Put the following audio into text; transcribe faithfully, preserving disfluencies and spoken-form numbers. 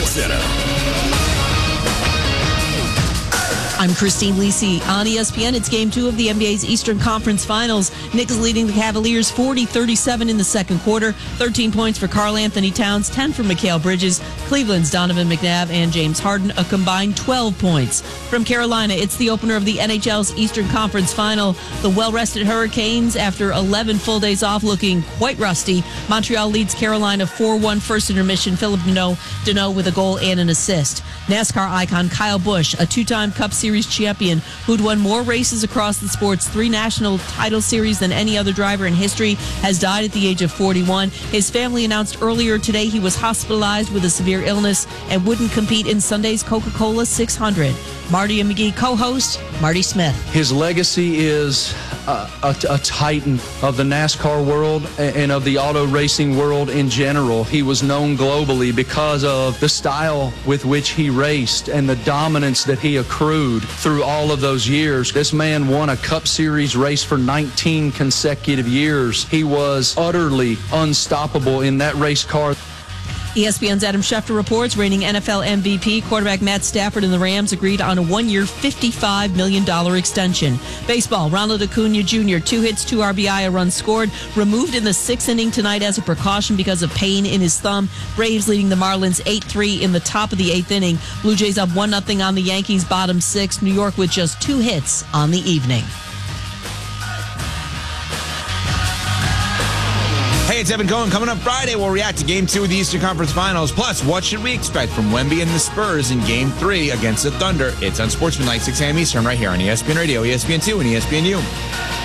Center. I'm Christine Lisi on E S P N. It's game two of the N B A's Eastern Conference Finals. Knicks leading the Cavaliers forty thirty-seven in the second quarter. thirteen points for Karl Anthony Towns, ten for Mikal Bridges. Cleveland's Donovan McNabb and James Harden, a combined twelve points. From Carolina, it's the opener of the N H L's Eastern Conference Final. The well-rested Hurricanes, after eleven full days off, looking quite rusty. Montreal leads Carolina four one first intermission. Philip Deneau with a goal and an assist. NASCAR icon Kyle Busch, a two-time Cup Series champion who'd won more races across the sport's three national title series than any other driver in history, has died at the age of forty-one. His family announced earlier today he was hospitalized with a severe illness and wouldn't compete in Sunday's Coca-Cola six hundred. Marty and McGee co-host Marty Smith. His legacy is a, a, a titan of the NASCAR world and of the auto racing world in general. He was known globally because of the style with which he raced and the dominance that he accrued through all of those years. This man won a Cup Series race for nineteen consecutive years. He was utterly unstoppable in that race car. E S P N's Adam Schefter reports reigning N F L M V P quarterback Matt Stafford and the Rams agreed on a one-year fifty-five million dollars extension. Baseball, Ronald Acuna Junior, two hits, two R B I, a run scored, removed in the sixth inning tonight as a precaution because of pain in his thumb. Braves leading the Marlins eight three in the top of the eighth inning. Blue Jays up one nothing on the Yankees bottom six. New York with just two hits on the evening. Hey, it's Evan Cohen. Coming up Friday, we'll react to Game two of the Eastern Conference Finals. Plus, what should we expect from Wemby and the Spurs in Game three against the Thunder? It's on Sportsman Night, six a.m. Eastern, right here on E S P N Radio, E S P N two, and E S P N U.